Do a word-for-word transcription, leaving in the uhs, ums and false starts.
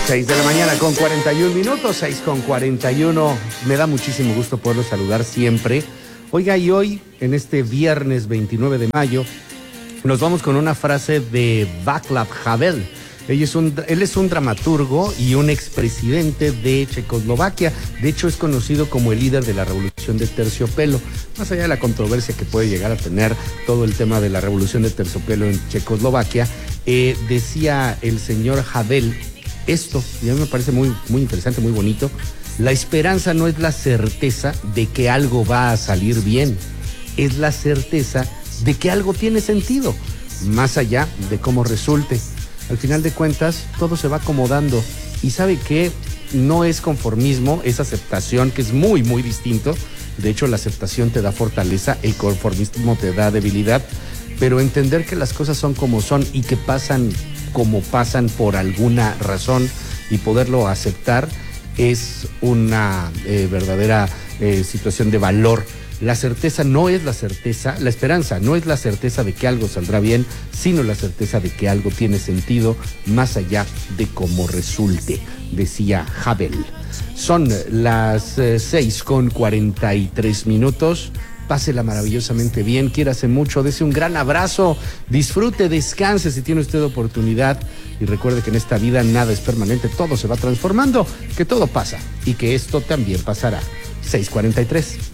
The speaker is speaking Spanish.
seis de la mañana con cuarenta y un minutos, seis con cuarenta y uno. Me da muchísimo gusto poderlos saludar siempre. Oiga, y hoy, en este viernes veintinueve de mayo, nos vamos con una frase de Václav Havel. Él es, un, él es un dramaturgo y un expresidente de Checoslovaquia. De hecho, es conocido como el líder de la revolución de terciopelo. Más allá de la controversia que puede llegar a tener todo el tema de la revolución de terciopelo en Checoslovaquia, eh, decía el señor Havel esto, y a mí me parece muy, muy interesante, muy bonito. La esperanza no es la certeza de que algo va a salir bien, es la certeza de que algo tiene sentido, más allá de cómo resulte. Al final de cuentas, todo se va acomodando. Y ¿sabe qué? No es conformismo, es aceptación, que es muy, muy distinto. De hecho, la aceptación te da fortaleza, el conformismo te da debilidad. Pero entender que las cosas son como son y que pasan como pasan por alguna razón y poderlo aceptar es una eh, verdadera eh, situación de valor. La certeza no es la certeza, la esperanza no es la certeza de que algo saldrá bien, sino la certeza de que algo tiene sentido más allá de cómo resulte, decía Havel. Son las eh, seis con cuarenta y tres minutos. Pásela maravillosamente bien, quiérase mucho, dese un gran abrazo, disfrute, descanse si tiene usted oportunidad y recuerde que en esta vida nada es permanente, todo se va transformando, que todo pasa y que esto también pasará. seis cuarenta y tres.